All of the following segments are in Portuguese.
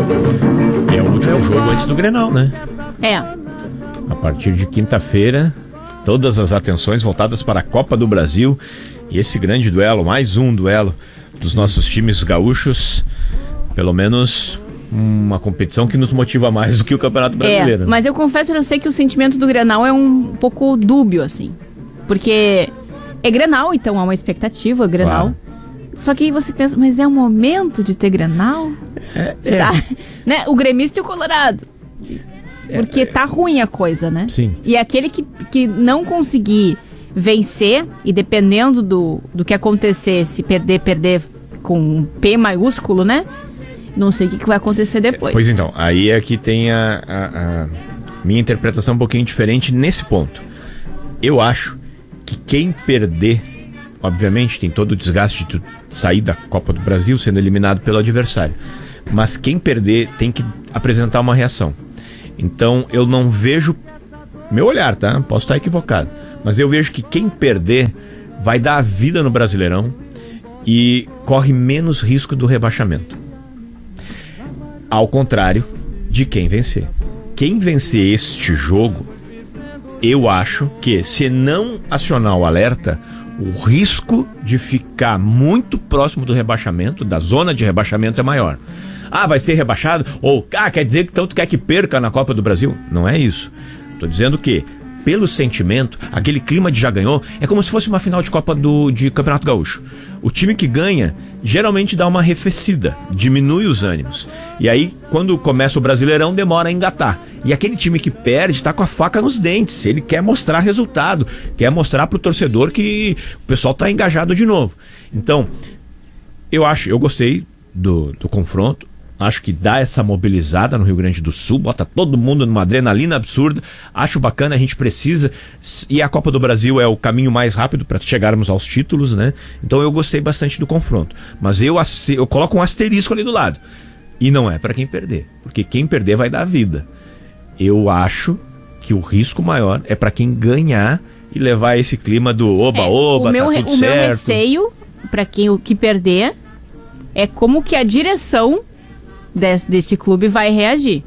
É o último jogo antes do Grenal, né? É. A partir de quinta-feira, todas as atenções voltadas para a Copa do Brasil. E esse grande duelo, mais um duelo dos nossos times gaúchos. Pelo menos uma competição que nos motiva mais do que o Campeonato Brasileiro. Mas eu confesso que eu sei que o sentimento do Grenal é um pouco dúbio, assim. Porque é Grenal, então há uma expectativa, Grenal. Claro. Só que aí você pensa, mas é o momento de ter Grenal? Tá, né? O gremista e o colorado. Porque tá ruim a coisa, né? Sim. E aquele que não conseguir vencer, e dependendo do que acontecer, se perder com um P maiúsculo, né? Não sei o que vai acontecer depois. Pois então, aí é que tem a minha interpretação um pouquinho diferente nesse ponto. Eu acho que quem perder, obviamente tem todo o desgaste de sair da Copa do Brasil sendo eliminado pelo adversário, mas quem perder tem que apresentar uma reação. Então eu não vejo, meu olhar, tá? Posso estar equivocado, mas eu vejo que quem perder vai dar a vida no Brasileirão e corre menos risco do rebaixamento. Ao contrário de quem vencer. Quem vencer este jogo, eu acho que, se não acionar o alerta, o risco de ficar muito próximo do rebaixamento, da zona de rebaixamento, é maior. Ah, vai ser rebaixado? Ou, quer dizer que tanto quer que perca na Copa do Brasil? Não é isso. Estou dizendo que, pelo sentimento, aquele clima de já ganhou, é como se fosse uma final de Copa de Campeonato Gaúcho. O time que ganha, geralmente dá uma arrefecida, diminui os ânimos. E aí, quando começa o Brasileirão, demora a engatar. E aquele time que perde tá com a faca nos dentes. Ele quer mostrar resultado, quer mostrar pro torcedor que o pessoal tá engajado de novo. Então, eu gostei do confronto. Acho que dá essa mobilizada no Rio Grande do Sul, bota todo mundo numa adrenalina absurda. Acho bacana, a gente precisa. E a Copa do Brasil é o caminho mais rápido para chegarmos aos títulos, né? Então eu gostei bastante do confronto. Mas eu coloco um asterisco ali do lado. E não é para quem perder, porque quem perder vai dar vida. Eu acho que o risco maior é para quem ganhar e levar esse clima do oba-oba, tá tudo certo. O meu receio, para quem que perder, é como que a direção desse clube vai reagir.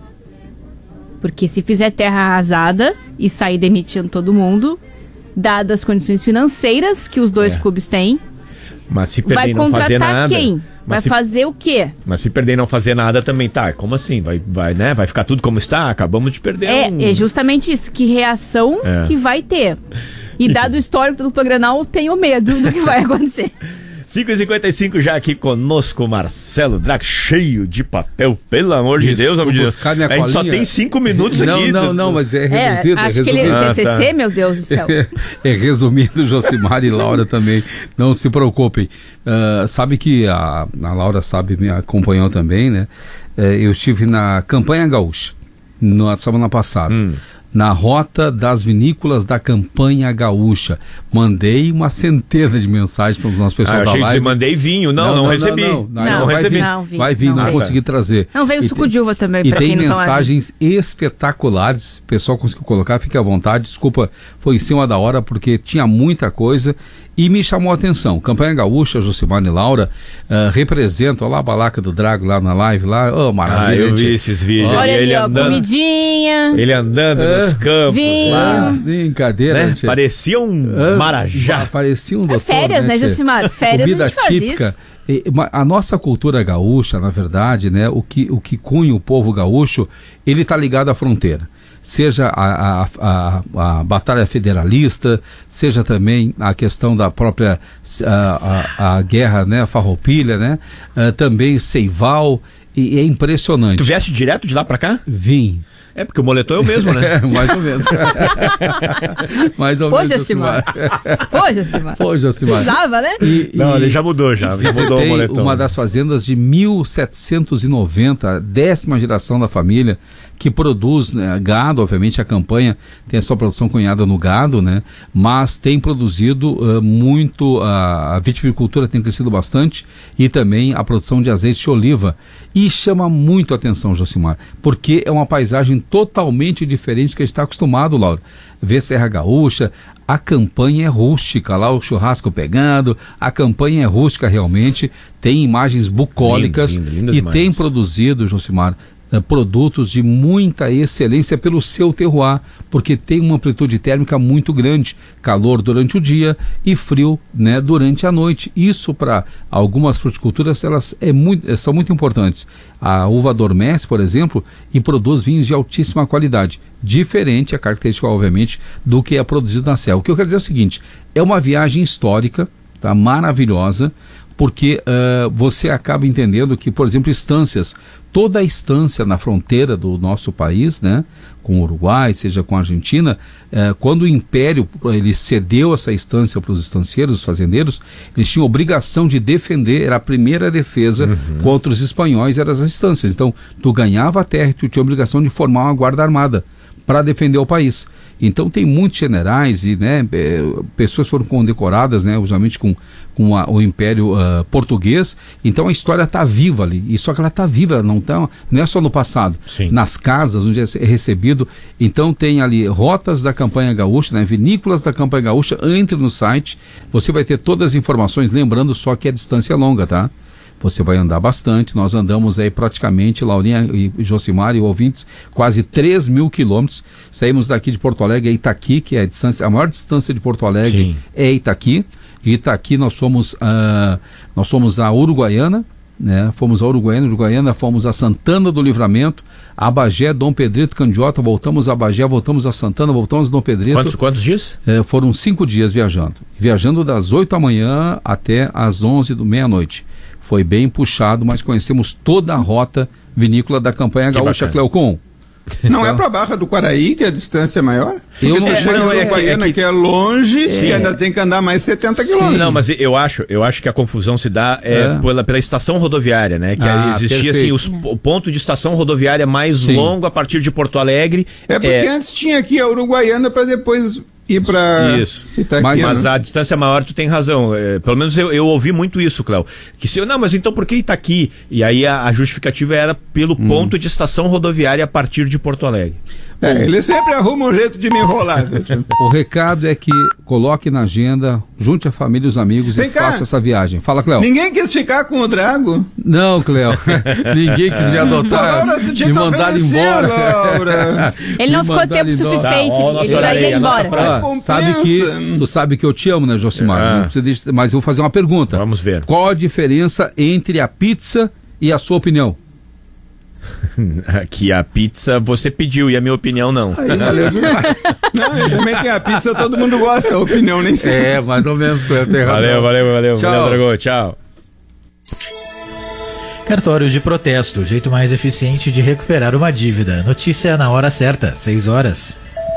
Porque se fizer terra arrasada e sair demitindo todo mundo, dadas as condições financeiras que os dois clubes têm, mas se perder e não fazer nada, vai contratar quem? Vai fazer o quê? Mas se perder e não fazer nada também, tá, como assim? Vai ficar tudo como está? Acabamos de perder É justamente isso, que reação que vai ter. E dado o histórico do Grenal, tenho medo do que vai acontecer. 5h55 já aqui conosco, Marcelo Drac, cheio de papel, pelo amor de Deus, amigo. A gente só tem 5 minutos aqui. Não, mas é reduzido. Acho que ele é TCC, meu Deus do céu. É resumido, Josimar e Laura também, não se preocupem. Sabe que a Laura me acompanhou também, né? Eu estive na Campanha Gaúcha, na semana passada. Na rota das vinícolas da Campanha Gaúcha. Mandei uma centena de mensagens para os nossos pessoal da live. Mandei vinho. Não recebi. Não recebi. Vai vir, não consegui trazer. Não, veio suco de uva também, para quem não tá lá. E tem mensagens espetaculares. O pessoal conseguiu colocar, fique à vontade. Desculpa, foi em cima da hora, porque tinha muita coisa. E me chamou a atenção. Campanha Gaúcha, Josimar e Laura representam, olha lá a balaca do Drago lá na live, lá, maravilha. Eu vi esses vídeos. Olha ele andando, comidinha. Ele andando nos campos lá. Brincadeira, né? Parecia um marajá. Parecia um doutor, férias, né, Josimar? Férias comida a gente faz típica. Isso. A nossa cultura gaúcha, na verdade, né, o que cunha o povo gaúcho, ele está ligado à fronteira. Seja a batalha federalista, seja também a questão da própria a guerra, né, farroupilha, né, também Seival, e é impressionante. Tu vieste direto de lá pra cá? Vim. É porque o moletom é o mesmo, né? Mais ou menos. Mais ou menos. Pô, Josimar. Precisava, né? Não, ele já mudou, já mudou o moletom. Uma das fazendas de 1790, a 10ª geração da família, que produz, né, gado. Obviamente a Campanha tem a sua produção cunhada no gado, né, mas tem produzido muito, a vitivinicultura tem crescido bastante e também a produção de azeite de oliva. E chama muito a atenção, Josimar, porque é uma paisagem totalmente diferente do que a gente está acostumado, Laura. Ver Serra Gaúcha, a campanha é rústica, lá o churrasco pegando, a campanha é rústica realmente, tem imagens bucólicas lindas e imagens. tem produzido, Josimar, produtos de muita excelência pelo seu terroir, porque tem uma amplitude térmica muito grande, calor durante o dia e frio, né, durante a noite. Isso para algumas fruticulturas elas são muito importantes. A uva adormece, por exemplo, e produz vinhos de altíssima qualidade, diferente, a característica obviamente, do que é produzido na serra. O que eu quero dizer é o seguinte, é uma viagem histórica, tá, maravilhosa, porque você acaba entendendo que, por exemplo, toda a estância na fronteira do nosso país, né, com o Uruguai, seja com a Argentina, quando o Império ele cedeu essa estância para os estancieiros, os fazendeiros, eles tinham obrigação de defender, era a primeira defesa contra os espanhóis, eram as estâncias. Então, tu ganhava a terra e tu tinha a obrigação de formar uma guarda armada para defender o país. Então tem muitos generais e, né, pessoas foram condecoradas, né, usualmente com o Império Português. Então a história está viva ali, e só que ela está viva, não é só no passado. Sim. Nas casas onde é recebido. Então tem ali rotas da campanha gaúcha, né, vinícolas da campanha gaúcha. Entre no site, você vai ter todas as informações, lembrando só que é distância longa, tá? Você vai andar bastante, nós andamos aí praticamente, Laurinha e Josimar e ouvintes, quase 3.000 quilômetros. Saímos daqui de Porto Alegre a Itaqui, que é a maior distância de Porto Alegre. Sim. É Itaqui. De Itaqui nós fomos a Uruguaiana, né? Fomos a Uruguaiana, fomos a Santana do Livramento, a Bagé, Dom Pedrito, Candiota, voltamos a Bagé, voltamos a Santana, voltamos a Dom Pedrito. Quantos dias? Foram 5 dias viajando das 8 da manhã até as 11 da meia-noite. Foi bem puxado, mas conhecemos toda a rota vinícola da campanha gaúcha, Cleocon. Não é para a Barra do Quaraí, que é a distância maior? Eu não sei. Que é longe e ainda tem que andar mais 70 quilômetros. Não, mas eu acho que a confusão se dá pela estação rodoviária, né? Que existia assim, o ponto de estação rodoviária mais longo a partir de Porto Alegre. Porque antes tinha aqui a Uruguaiana para depois ir para Itaqui. Mas a distância maior, tu tem razão. Pelo menos eu ouvi muito isso, Cléo. Mas então por que Itaqui? E aí a justificativa era pelo ponto de estação rodoviária a partir de Porto Alegre. Ele sempre arruma um jeito de me enrolar. O recado é que coloque na agenda, junte a família e os amigos e faça essa viagem. Fala, Cléo. Ninguém quis ficar com o Drago? Não, Cléo. Ninguém quis me adotar, me mandar embora. Laura. Ele não ficou tempo suficiente, ele já ia embora. Tu sabe que eu te amo, né, Josimar? Mas eu vou fazer uma pergunta. Vamos ver. Qual a diferença entre a pizza e a sua opinião? Que a pizza você pediu e a minha opinião não. Não, também tem a pizza, todo mundo gosta, a opinião nem sei. Mais ou menos, tem razão. Valeu. Tchau. Valeu, Dragão, tchau. Cartório de protesto, o jeito mais eficiente de recuperar uma dívida. Notícia na hora certa, 6 horas.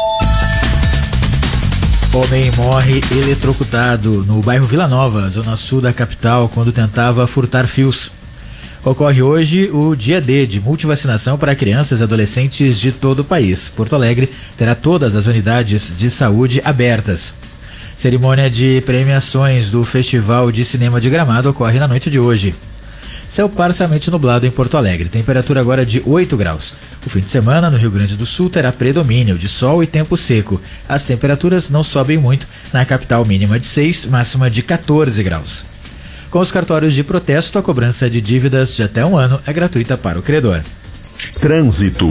Homem morre eletrocutado no bairro Vila Nova, zona sul da capital, quando tentava furtar fios. Ocorre hoje o dia D de multivacinação para crianças e adolescentes de todo o país. Porto Alegre terá todas as unidades de saúde abertas. Cerimônia de premiações do Festival de Cinema de Gramado ocorre na noite de hoje. Céu parcialmente nublado em Porto Alegre. Temperatura agora de 8 graus. O fim de semana no Rio Grande do Sul terá predomínio de sol e tempo seco. As temperaturas não sobem muito. Na capital, mínima de 6, máxima de 14 graus. Com os cartórios de protesto, a cobrança de dívidas de até 1 ano é gratuita para o credor. Trânsito.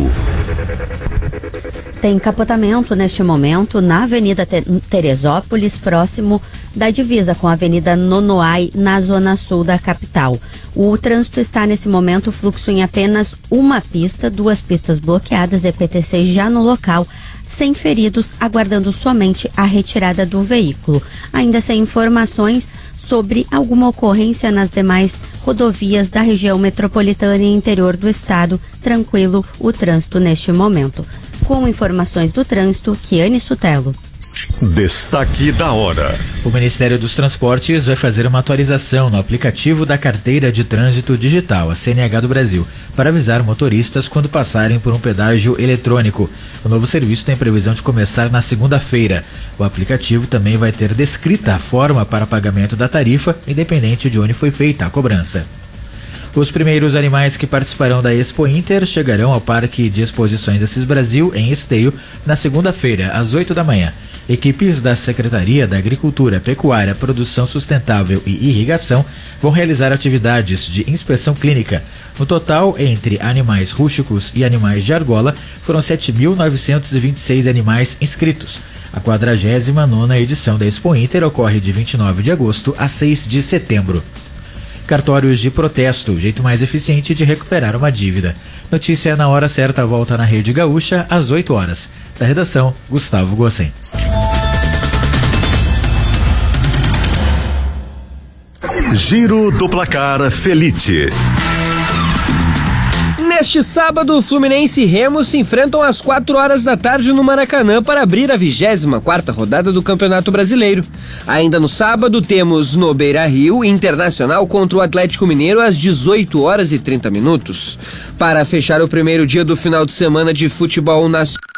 Tem capotamento neste momento na Avenida Teresópolis, próximo da divisa com a Avenida Nonoai, na zona sul da capital. O trânsito está nesse momento fluxo em apenas uma pista, 2 pistas bloqueadas, EPTC já no local, sem feridos, aguardando somente a retirada do veículo. Ainda sem informações sobre alguma ocorrência nas demais rodovias da região metropolitana e interior do estado, tranquilo o trânsito neste momento. Com informações do trânsito, Kiane Sutelo. Destaque da hora. O Ministério dos Transportes vai fazer uma atualização no aplicativo da Carteira de Trânsito Digital, a CNH do Brasil, para avisar motoristas quando passarem por um pedágio eletrônico. O novo serviço tem previsão de começar na segunda-feira. O aplicativo também vai ter descrita a forma para pagamento da tarifa, independente de onde foi feita a cobrança. Os primeiros animais que participarão da Expo Inter chegarão ao Parque de Exposições Assis Brasil, em Esteio, na segunda-feira, às 8 da manhã. Equipes da Secretaria da Agricultura, Pecuária, Produção Sustentável e Irrigação vão realizar atividades de inspeção clínica. No total, entre animais rústicos e animais de argola, foram 7.926 animais inscritos. A 49ª edição da Expo Inter ocorre de 29 de agosto a 6 de setembro. Cartórios de protesto, o jeito mais eficiente de recuperar uma dívida. Notícia na hora certa, volta na Rede Gaúcha, às 8 horas. Da redação, Gustavo Gossen. Giro do Placar Felite. Neste sábado, Fluminense e Remo se enfrentam às 4 horas da tarde no Maracanã para abrir a 24ª rodada do Campeonato Brasileiro. Ainda no sábado, temos no Beira-Rio, Internacional contra o Atlético Mineiro às 18 horas e 30 minutos. Para fechar o primeiro dia do final de semana de futebol nacional,